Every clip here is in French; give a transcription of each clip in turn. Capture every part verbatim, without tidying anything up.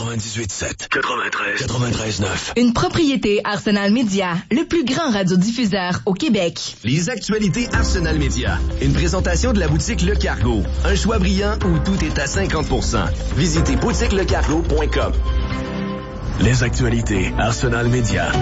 quatre-vingt-dix-huit sept, quatre-vingt-treize, quatre-vingt-treize neuf. Une propriété Arsenal Média, le plus grand radiodiffuseur au Québec. Les actualités Arsenal Média. Une présentation de la boutique Le Cargo. Un choix brillant où tout est à cinquante pour cent. Visitez boutique le cargo point com. Les actualités Arsenal Média.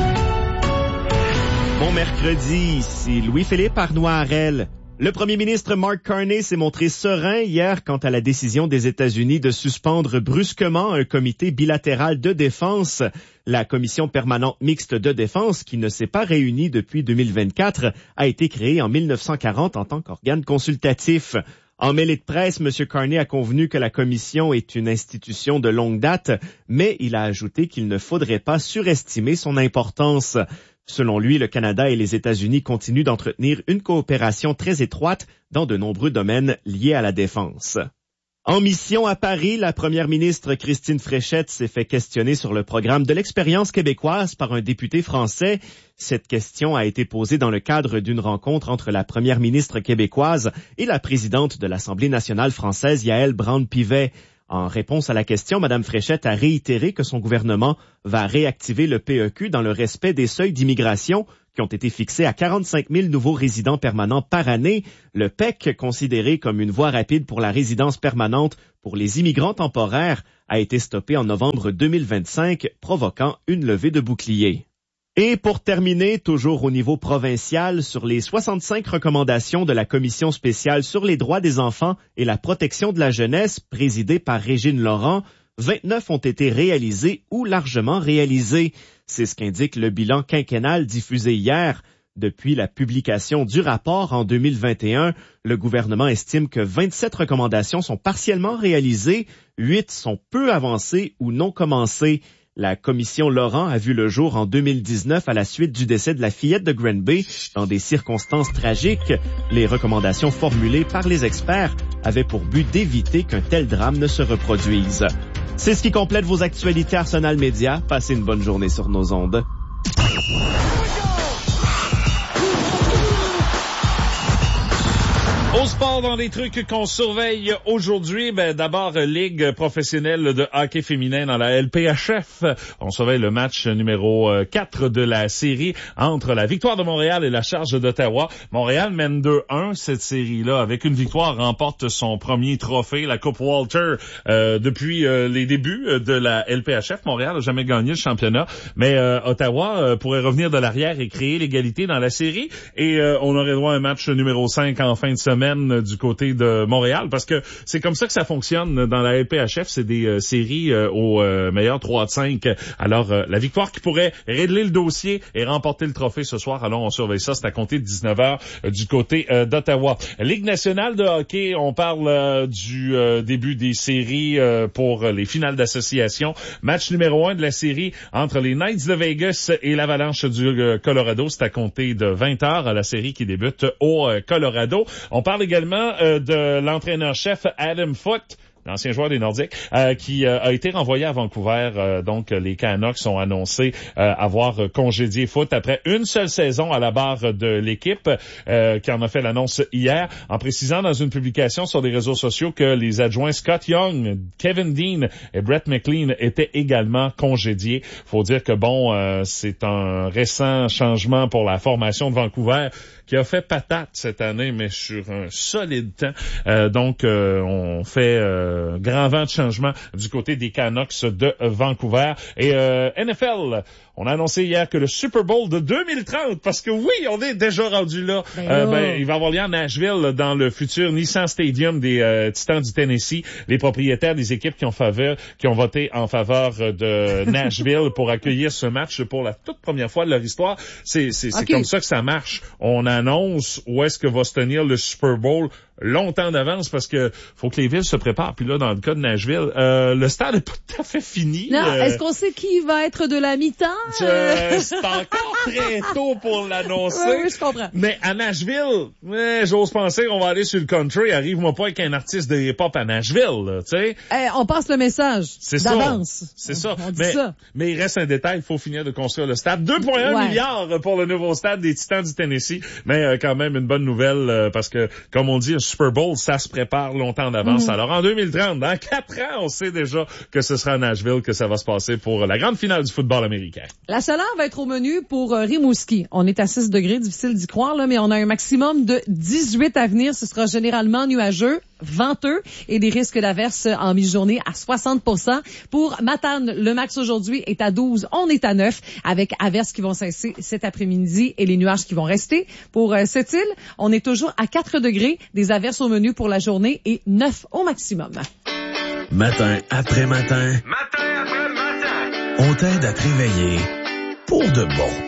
Bon mercredi, ici Louis-Philippe Arnois-Harel. Le premier ministre Mark Carney s'est montré serein hier quant à la décision des États-Unis de suspendre brusquement un comité bilatéral de défense. La commission permanente mixte de défense, qui ne s'est pas réunie depuis deux mille vingt-quatre, a été créée en mille neuf cent quarante en tant qu'organe consultatif. En mêlée de presse, M. Carney a convenu que la commission est une institution de longue date, mais il a ajouté qu'il ne faudrait pas surestimer son importance. Selon lui, le Canada et les États-Unis continuent d'entretenir une coopération très étroite dans de nombreux domaines liés à la défense. En mission à Paris, la première ministre Christine Fréchette s'est fait questionner sur le programme de l'expérience québécoise par un député français. Cette question a été posée dans le cadre d'une rencontre entre la première ministre québécoise et la présidente de l'Assemblée nationale française, Yaël Braun-Pivet. En réponse à la question, Mme Fréchette a réitéré que son gouvernement va réactiver le P E Q dans le respect des seuils d'immigration qui ont été fixés à quarante-cinq mille nouveaux résidents permanents par année. Le P E C, considéré comme une voie rapide pour la résidence permanente pour les immigrants temporaires, a été stoppé en novembre deux mille vingt-cinq, provoquant une levée de boucliers. Et pour terminer, toujours au niveau provincial, sur les soixante-cinq recommandations de la Commission spéciale sur les droits des enfants et la protection de la jeunesse, présidée par Régine Laurent, vingt-neuf ont été réalisées ou largement réalisées. C'est ce qu'indique le bilan quinquennal diffusé hier. Depuis la publication du rapport en deux mille vingt et un, le gouvernement estime que vingt-sept recommandations sont partiellement réalisées, huit sont peu avancées ou non commencées. La commission Laurent a vu le jour en deux mille dix-neuf à la suite du décès de la fillette de Granby dans des circonstances tragiques. Les recommandations formulées par les experts avaient pour but d'éviter qu'un tel drame ne se reproduise. C'est ce qui complète vos actualités Arsenal Média. Passez une bonne journée sur nos ondes. Au sport, dans les trucs qu'on surveille aujourd'hui, ben d'abord Ligue professionnelle de hockey féminin dans la L P H F. On surveille le match numéro quatre de la série entre la Victoire de Montréal et la Charge d'Ottawa. Montréal mène deux un cette série-là. Avec une victoire, remporte son premier trophée, la Coupe Walter, euh, depuis euh, les débuts de la L P H F. Montréal n'a jamais gagné le championnat, mais euh, Ottawa euh, pourrait revenir de l'arrière et créer l'égalité dans la série. Et euh, on aurait droit à un match numéro cinq en fin de semaine du côté de Montréal, parce que c'est comme ça que ça fonctionne dans la L P H F, c'est des euh, séries euh, au euh, meilleur trois de cinq. Alors, euh, la victoire qui pourrait régler le dossier et remporter le trophée ce soir, alors on surveille ça, c'est à compter de dix-neuf heures euh, du côté euh, d'Ottawa. Ligue nationale de hockey, on parle euh, du euh, début des séries euh, pour les finales d'association. Match numéro un de la série entre les Knights de Vegas et l'Avalanche du euh, Colorado, c'est à compter de vingt heures, la série qui débute au euh, Colorado. On parle également euh, de l'entraîneur-chef Adam Foote, l'ancien joueur des Nordiques, euh, qui euh, a été renvoyé à Vancouver. Euh, donc, les Canucks ont annoncé euh, avoir congédié Foote après une seule saison à la barre de l'équipe, euh, qui en a fait l'annonce hier, en précisant dans une publication sur les réseaux sociaux que les adjoints Scott Young, Kevin Dean et Brett McLean étaient également congédiés. Faut dire que, bon, euh, c'est un récent changement pour la formation de Vancouver qui a fait patate cette année, mais sur un solide temps. Euh, donc, euh, on fait euh, grand vent de changement du côté des Canucks de Vancouver. Et euh, N F L, on a annoncé hier que le Super Bowl de deux mille trente, parce que oui, on est déjà rendu là, ben, euh, ben, il va avoir lieu à Nashville, dans le futur Nissan Stadium des euh, Titans du Tennessee. Les propriétaires des équipes qui ont faveur, qui ont voté en faveur de Nashville pour accueillir ce match pour la toute première fois de leur histoire. C'est, c'est, c'est okay. Comme ça que ça marche. On annonce où est-ce que va se tenir le Super Bowl longtemps d'avance, parce que faut que les villes se préparent. Puis là, dans le cas de Nashville, euh, le stade n'est pas tout à fait fini. Non, euh, est-ce qu'on sait qui va être de la mi-temps? Euh, c'est encore très tôt pour l'annoncer. Oui, oui, je comprends. Mais à Nashville, ouais, j'ose penser qu'on va aller sur le country. Arrive-moi pas avec un artiste de hip-hop à Nashville, tu sais. Eh, on passe le message c'est d'avance. Ça. C'est ça. On dit mais, ça. mais il reste un détail, il faut finir de construire le stade. deux virgule un ouais. milliards pour le nouveau stade des Titans du Tennessee. Mais euh, quand même une bonne nouvelle, euh, parce que, comme on dit, un Super Bowl, ça se prépare longtemps d'avance. Mm. Alors en deux mille trente, dans quatre ans, on sait déjà que ce sera à Nashville que ça va se passer pour la grande finale du football américain. La chaleur va être au menu pour euh, Rimouski. On est à six degrés, difficile d'y croire, là, mais on a un maximum de dix-huit à venir. Ce sera généralement nuageux, venteux et des risques d'averses en mi-journée à soixante pour cent. Pour Matane, le max aujourd'hui est à douze, on est à neuf, avec averses qui vont cesser cet après-midi et les nuages qui vont rester. Pour euh, cette île, on est toujours à quatre degrés, des averses au menu pour la journée et neuf au maximum. Matin après matin. Matin après matin. On t'aide à te réveiller pour de bon.